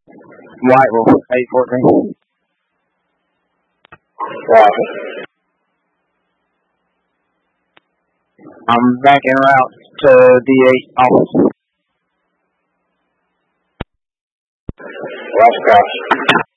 White Wolf, 814. Roger. I'm back en route to D8 office. Roger,